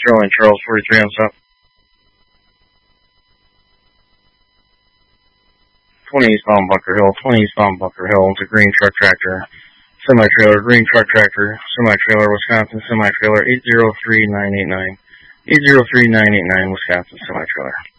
Sterling Charles, 43 on stop. 20 eastbound Bunker Hill, 20 eastbound Bunker Hill. It's a green truck tractor. Semi-trailer, green truck tractor, semi-trailer, Wisconsin, semi-trailer, 803989. 803989, Wisconsin, semi-trailer.